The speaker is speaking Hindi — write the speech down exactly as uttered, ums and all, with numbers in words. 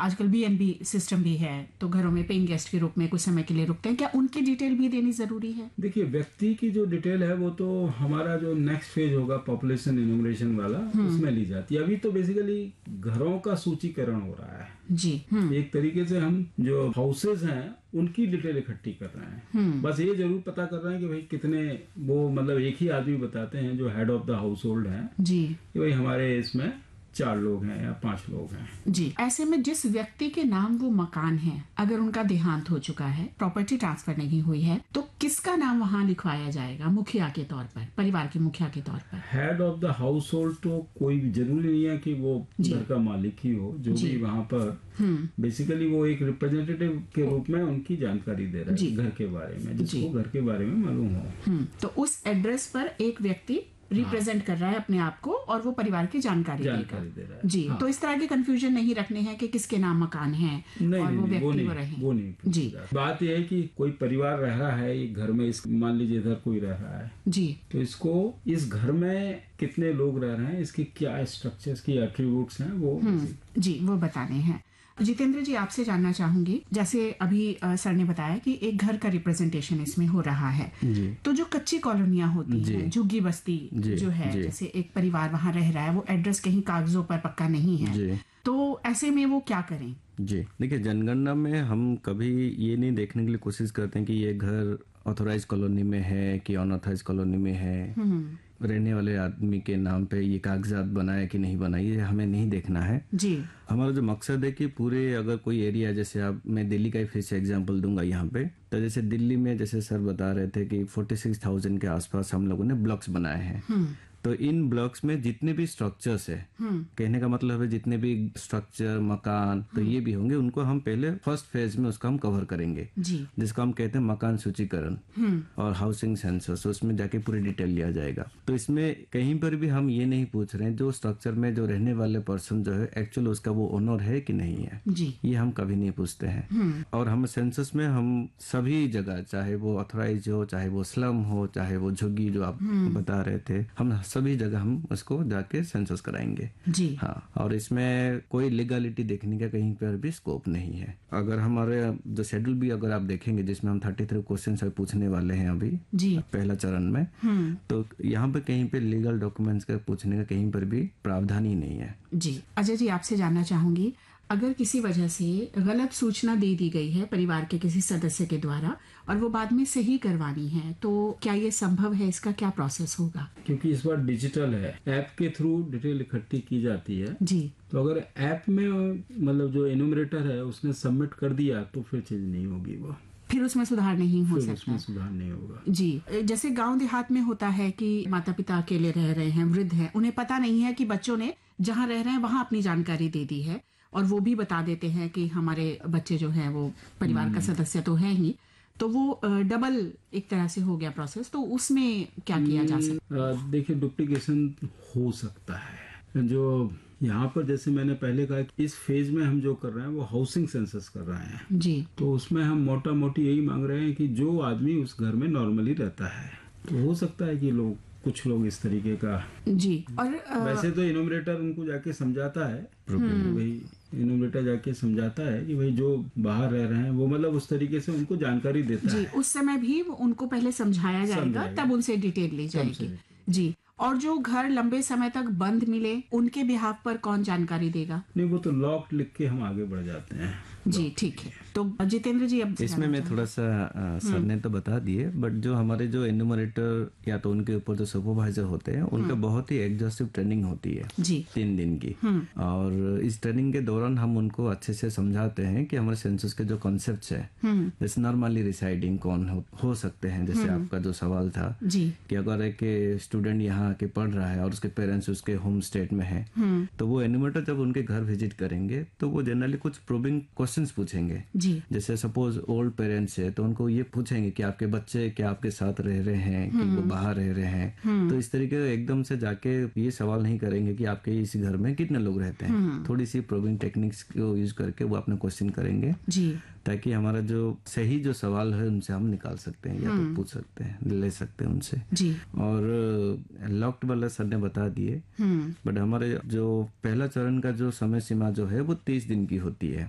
आजकल बी एंड बी सिस्टम भी है, तो घरों में पेइंग गेस्ट के रूप में कुछ समय के लिए रुकते हैं, क्या उनकी डिटेल भी देनी जरूरी है? देखिए, व्यक्ति की जो डिटेल है वो तो हमारा जो नेक्स्ट फेज होगा पॉपुलेशन इन्यूमरेशन वाला, उसमें ली जाती है। अभी तो बेसिकली घरों का सूचीकरण हो रहा है जी। एक तरीके से हम जो हाउसेज हैं उनकी डिटेल इकट्ठी कर रहे हैं। बस ये जरूर पता कर रहे हैं कि भाई कितने, वो मतलब एक ही आदमी बताते हैं जो head of the house hold है जी, कि भाई हमारे इसमें चार लोग हैं या पांच लोग हैं जी। ऐसे में जिस व्यक्ति के नाम वो मकान है, अगर उनका देहांत हो चुका है, प्रॉपर्टी ट्रांसफर नहीं हुई है, तो किसका नाम वहाँ लिखवाया जाएगा मुखिया के तौर पर, परिवार के मुखिया के तौर पर? Head of the house hold तो कोई भी जरूरी नहीं है कि वो घर का मालिक ही हो, जो भी वहाँ पर बेसिकली वो एक रिप्रेजेंटेटिव के रूप में उनकी जानकारी दे रहा है घर के बारे में, जिसको घर के बारे में मालूम हो। तो उस एड्रेस पर एक व्यक्ति रिप्रेजेंट कर रहा है अपने आप को और वो परिवार की जानकारी, जानकारी दे रहा है जी। हाँ। तो इस तरह के कंफ्यूजन नहीं रखने हैं कि किसके नाम मकान है नहीं, और नहीं, वो व्यक्ति वो नहीं, वो रहे वो नहीं जी। बात यह है कि कोई परिवार रह रहा है एक घर में, इस मान लीजिए इधर कोई रह रहा है जी, तो इसको इस घर में कितने लोग रह रहे हैं, इसकी क्या स्ट्रक्चर्स की एट्रीब्यूट्स हैं वो जी वो बताने हैं। जितेंद्र जी, आपसे जानना चाहूंगी, जैसे अभी आ, सर ने बताया कि एक घर का रिप्रेजेंटेशन इसमें हो रहा है जी। तो जो कच्ची कॉलोनियां होती हैं, झुग्गी बस्ती जो है, जैसे एक परिवार वहां रह रहा है, वो एड्रेस कहीं कागजों पर पक्का नहीं है जी। तो ऐसे में वो क्या करें? जी देखिए, जनगणना में हम कभी ये नहीं देखने के लिए कोशिश करते हैं कि ये घर ऑथोराइज कॉलोनी में है कि अनऑथोराइज कॉलोनी में है, रहने वाले आदमी के नाम पे ये कागजात बनाए कि नहीं बनाए, ये हमें नहीं देखना है जी। हमारा जो मकसद है कि पूरे अगर कोई एरिया, जैसे आप, मैं दिल्ली का ही फिर से एग्जांपल दूंगा यहाँ पे, तो जैसे दिल्ली में जैसे सर बता रहे थे कि छियालीस हज़ार के आसपास हम लोगों ने ब्लॉक्स बनाए हैं। तो इन ब्लॉक्स में जितने भी स्ट्रक्चर्स है, कहने का मतलब है जितने भी स्ट्रक्चर, मकान, तो ये भी होंगे, उनको हम पहले फर्स्ट फेज में उसका हम कवर करेंगे जी। जिसको हम कहते हैं मकान सूचीकरण और हाउसिंग सेंसस, उसमें जाके पूरी डिटेल लिया जाएगा। तो इसमें कहीं पर भी हम ये नहीं पूछ रहे हैं जो स्ट्रक्चर में जो रहने वाले पर्सन जो है एक्चुअल उसका वो ओनर है कि नहीं है जी। ये हम कभी नहीं पूछते हैं। और हम सेंसस में हम सभी जगह, चाहे वो ऑथराइज हो, चाहे वो स्लम हो, चाहे वो झुग्गी जो आप बता रहे थे, हम सभी जगह हम उसको जाके सेंसस कराएंगे जी। हाँ, और इसमें कोई लीगलिटी देखने का कहीं पर भी स्कोप नहीं है। अगर हमारे जो शेड्यूल भी अगर आप देखेंगे, जिसमें हम थर्टी थ्री क्वेश्चन पूछने वाले हैं अभी जी। पहला चरण में, तो यहाँ पे कहीं पे लीगल डॉक्यूमेंट्स का पूछने का कहीं पर भी प्रावधान ही नहीं है जी। अजय जी, आपसे जानना चाहूंगी, अगर किसी वजह से गलत सूचना दे दी गई है परिवार के किसी सदस्य के द्वारा और वो बाद में सही करवानी है, तो क्या ये संभव है? इसका क्या प्रोसेस होगा? क्योंकि इस बार डिजिटल है, ऐप के थ्रू डिटेल इकट्ठी की जाती है जी। तो अगर ऐप में मतलब जो एन्यूमरेटर है उसने सबमिट कर दिया तो फिर चीज नहीं होगी, वो फिर उसमें सुधार नहीं हो सकता। उसमें सुधार नहीं होगा जी। जैसे गांव देहात में होता है कि माता पिता अकेले रह रहे हैं, वृद्ध हैं, उन्हें पता नहीं है कि बच्चों ने जहाँ रह रहे हैं वहां अपनी जानकारी दे दी है और वो भी बता देते हैं कि हमारे बच्चे जो है वो परिवार का सदस्य तो है ही, तो वो डबल एक तरह से हो गया प्रोसेस। तो उसमें क्या किया जा सकता है? देखिए, डुप्लीकेशन हो सकता है। जो यहाँ पर जैसे मैंने पहले कहा कि इस फेज में हम जो कर रहे हैं वो हाउसिंग सेंसस कर रहे हैं जी। तो उसमें हम मोटा मोटी यही मांग रहे हैं कि जो आदमी उस घर में नॉर्मली रहता है, तो हो सकता है कि लोग कुछ लोग इस तरीके का जी। और आ... वैसे तो इनोमरेटर उनको जाके समझाता है, भाई इनोमरेटर जाके समझाता है कि भाई जो बाहर रह रहे हैं वो मतलब उस तरीके से उनको जानकारी देता जी। है। उस समय भी उनको पहले समझाया जाएगा, तब उनसे डिटेल ली जाएगी जी। और जो घर लंबे समय तक बंद मिले, उनके बिहाफ पर कौन जानकारी देगा? नहीं, वो तो लॉक लिख के हम आगे बढ़ जाते हैं जी। ठीक है। तो जितेंद्र जी, अब इसमें मैं थोड़ा सा आ, सर ने तो बता दिए, बट जो हमारे जो एन्यूमरेटर या तो उनके ऊपर जो सुपरवाइजर होते हैं, उनका बहुत ही एग्जॉस्टिव ट्रेनिंग होती है जी। तीन दिन की। और इस ट्रेनिंग के दौरान हम उनको अच्छे से समझाते हैं कि हमारे सेंसस के जो कॉन्सेप्ट है, जैसे नॉर्मली रिसाइडिंग कौन हो, हो सकते हैं, जैसे आपका जो सवाल था जी। कि अगर एक स्टूडेंट यहाँ आके पढ़ रहा है और उसके पेरेंट्स उसके होम स्टेट में है, तो वो एन्यूमरेटर जब उनके घर विजिट करेंगे तो वो जनरली कुछ प्रूविंग क्वेश्चंस पूछेंगे जी। जैसे सपोज ओल्ड पेरेंट्स है तो उनको ये पूछेंगे कि आपके बच्चे क्या आपके साथ रह रहे हैं कि वो बाहर रह रहे हैं। तो इस तरीके एकदम से जाके ये सवाल नहीं करेंगे कि आपके इस घर में कितने लोग रहते हैं। थोड़ी सी प्रूविंग टेक्निक्स को यूज करके वो अपना क्वेश्चन करेंगे जी। ताकि हमारा जो सही जो सवाल है उनसे हम निकाल सकते हैं या तो पूछ सकते हैं, ले सकते हैं उनसे जी। और लॉक्ड वाला सर ने बता दिए, बट हमारे जो पहला चरण का जो समय सीमा जो है वो तीस दिन की होती है